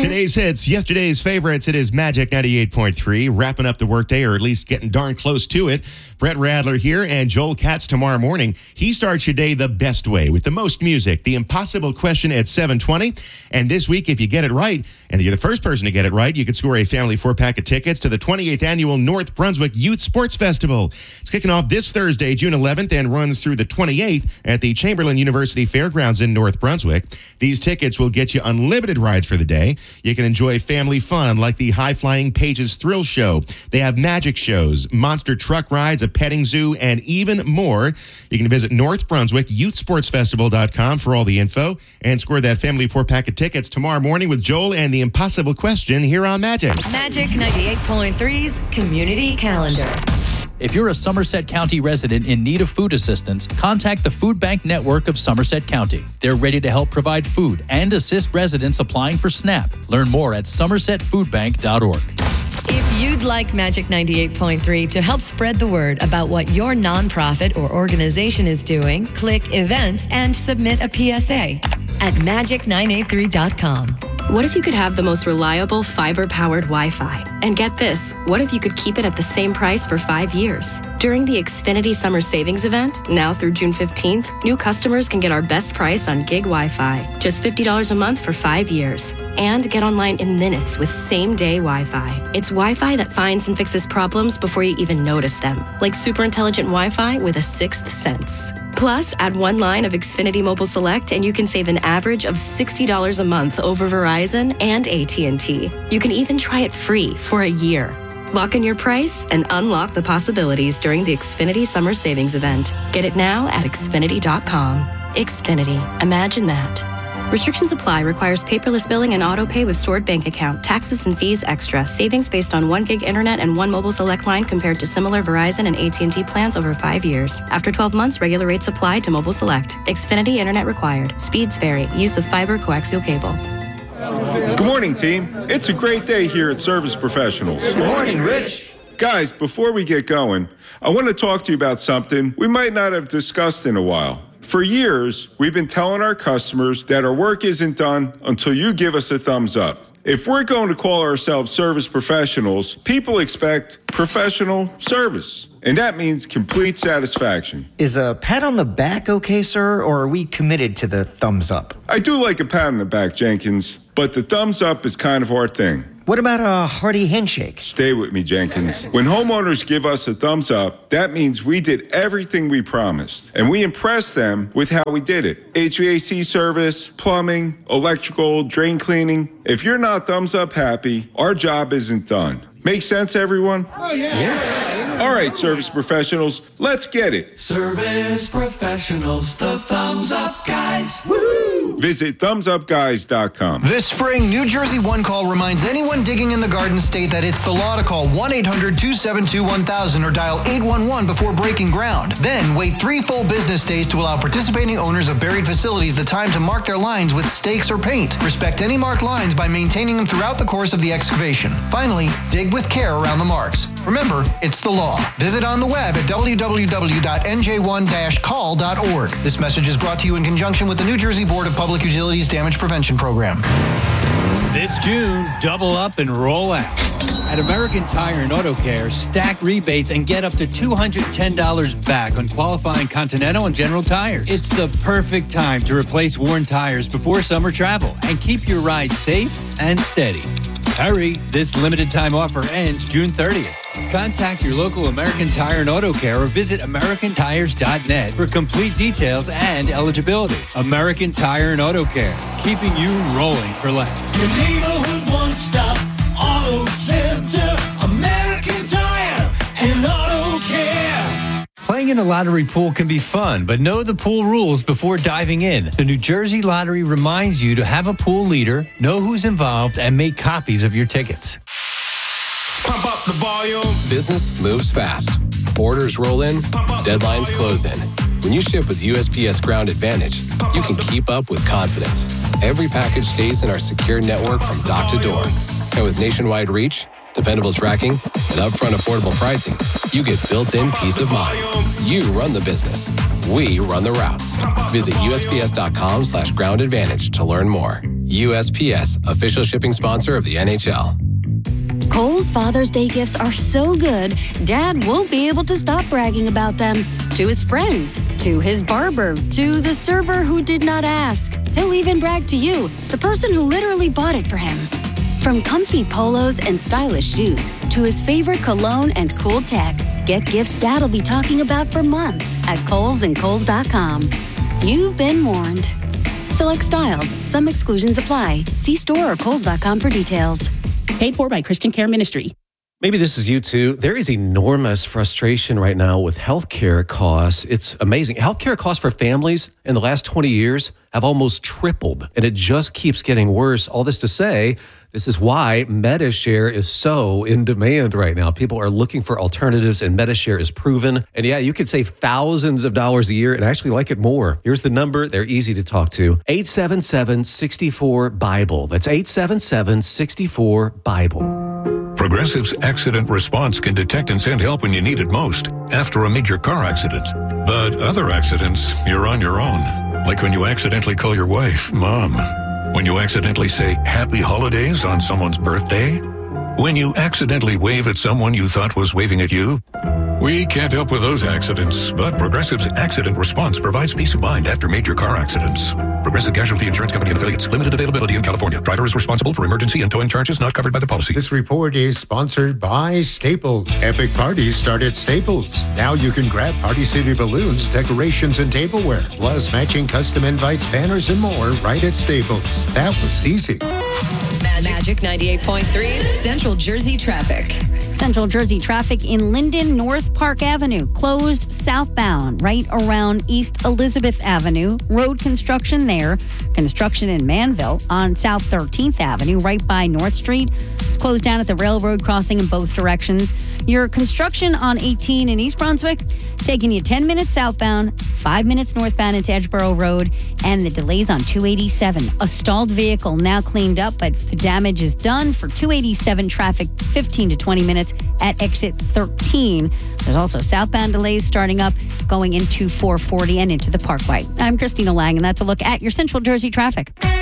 Today's hits, yesterday's favorites. It is Magic 98.3, wrapping up the workday, or at least getting darn close to it. Brett Radler here, and Joel Katz tomorrow morning. He starts your day the best way with the most music. The impossible question at 7:20. And this week, if you get it right, and you're the first person to get it right, you could score a family 4-pack of tickets to the 28th Annual North Brunswick Youth Sports Festival. It's kicking off this Thursday, June 11th, and runs through the 28th at the Chamberlain University Fairgrounds in North Brunswick. These tickets will get you unlimited rides for the day. You can enjoy family fun like the High Flying Pages Thrill Show. They have magic shows, monster truck rides, a petting zoo, and even more. You can visit North Brunswick YouthSportsFestival.com for all the info and score that family 4-pack of tickets tomorrow morning with Joel and the impossible question here on Magic. Magic 98.3's Community Calendar. If you're a Somerset County resident in need of food assistance, contact the Food Bank Network of Somerset County. They're ready to help provide food and assist residents applying for SNAP. Learn more at somersetfoodbank.org. If you'd like Magic 98.3 to help spread the word about what your nonprofit or organization is doing, click Events and submit a PSA at magic983.com. What if you could have the most reliable fiber-powered Wi-Fi? And get this, what if you could keep it at the same price for 5 years? During the Xfinity Summer Savings Event, now through June 15th, new customers can get our best price on gig Wi-Fi, just $50 a month for 5 years. And get online in minutes with same-day Wi-Fi. It's Wi-Fi that finds and fixes problems before you even notice them, like super intelligent Wi-Fi with a sixth sense. Plus, add one line of Xfinity Mobile Select and you can save an average of $60 a month over Verizon and AT&T. You can even try it free for a year. Lock in your price and unlock the possibilities during the Xfinity Summer Savings Event. Get it now at Xfinity.com. Xfinity. Imagine that. Restrictions apply. Requires paperless billing and auto pay with stored bank account. Taxes and fees extra. Savings based on 1 gig internet and 1 mobile select line compared to similar Verizon and AT&T plans over 5 years. After 12 months, regular rates apply to mobile select. Xfinity internet required. Speeds vary. Use of fiber coaxial cable. Good morning, team. It's a great day here at Service Professionals. Good morning, Rich. Guys, before we get going, I want to talk to you about something we might not have discussed in a while. For years, we've been telling our customers that our work isn't done until you give us a thumbs up. If we're going to call ourselves service professionals, people expect professional service, and that means complete satisfaction. Is a pat on the back okay, sir, or are we committed to the thumbs up? I do like a pat on the back, Jenkins, but the thumbs up is kind of our thing. What about a hearty handshake? Stay with me, Jenkins. When homeowners give us a thumbs up, that means we did everything we promised. And we impressed them with how we did it. HVAC service, plumbing, electrical, drain cleaning. If you're not thumbs up happy, our job isn't done. Make sense, everyone? Oh, yeah. All right, service professionals, let's get it. Service professionals, the thumbs up guys. Woo! Visit thumbsupguys.com. This spring, New Jersey One Call reminds anyone digging in the Garden State that it's the law to call 1-800-272-1000 or dial 811 before breaking ground. Then wait 3 full business days to allow participating owners of buried facilities the time to mark their lines with stakes or paint. Respect any marked lines by maintaining them throughout the course of the excavation. Finally, dig with care around the marks. Remember, it's the law. Visit on the web at www.nj1-call.org. This message is brought to you in conjunction with the New Jersey Board of Public Utilities Damage Prevention Program. This June, double up and roll out. At American Tire and Auto Care, stack rebates and get up to $210 back on qualifying Continental and General tires. It's the perfect time to replace worn tires before summer travel and keep your ride safe and steady. Hurry, this limited time offer ends June 30th. Contact your local American Tire and Auto Care or visit AmericanTires.net for complete details and eligibility. American Tire and Auto Care, keeping you rolling for less. Your neighborhood one-stop auto center, American Tire and Auto Care. Playing in a lottery pool can be fun, but know the pool rules before diving in. The New Jersey Lottery reminds you to have a pool leader, know who's involved, and make copies of your tickets. Pump up the volume. Business moves fast. Orders roll in, deadlines close in. When you ship with USPS Ground Advantage, you can keep up with confidence. Every package stays in our secure network from dock to door. And with nationwide reach, dependable tracking, and upfront affordable pricing, you get built-in peace of mind. You run the business. We run the routes. Visit USPS.com/groundadvantage to learn more. USPS, official shipping sponsor of the NHL. Kohl's Father's Day gifts are so good, Dad won't be able to stop bragging about them. To his friends, to his barber, to the server who did not ask. He'll even brag to you, the person who literally bought it for him. From comfy polos and stylish shoes to his favorite cologne and cool tech, get gifts Dad'll be talking about for months at Kohl's and Kohl's.com. You've been warned. Select styles. Some exclusions apply. See store or Kohl's.com for details. Paid for by Christian Care Ministry. Maybe this is you too. There is enormous frustration right now with healthcare costs. It's amazing. Healthcare costs for families in the last 20 years have almost tripled, and it just keeps getting worse. All this to say, this is why Medi-Share is so in demand right now. People are looking for alternatives, and Medi-Share is proven. And yeah, you could save thousands of dollars a year and actually like it more. Here's the number. They're easy to talk to. 877-64-BIBLE. That's 877-64-BIBLE. Progressive's accident response can detect and send help when you need it most, after a major car accident. But other accidents, you're on your own. Like when you accidentally call your wife, Mom. When you accidentally say Happy Holidays on someone's birthday. When you accidentally wave at someone you thought was waving at you. We can't help with those accidents, but Progressive's accident response provides peace of mind after major car accidents. Progressive Casualty Insurance Company and Affiliates. Limited availability in California. Driver is responsible for emergency and towing charges not covered by the policy. This report is sponsored by Staples. Epic parties start at Staples. Now you can grab Party City balloons, decorations, and tableware, plus matching custom invites, banners, and more right at Staples. That was easy. Magic 98.3's Central Jersey traffic. Central Jersey traffic in Linden, North Park Avenue, closed southbound right around East Elizabeth Avenue. Road construction there. Construction in Manville on South 13th Avenue, right by North Street. It's closed down at the railroad crossing in both directions. Your construction on 18 in East Brunswick, taking you 10 minutes southbound, 5 minutes northbound into Edgeboro Road, and the delays on 287. A stalled vehicle now cleaned up, but the damage is done for 287 traffic, 15 to 20 minutes at exit 13. There's also southbound delays starting up, going into 440 and into the Parkway. I'm Christina Lang, and that's a look at your Central Jersey traffic.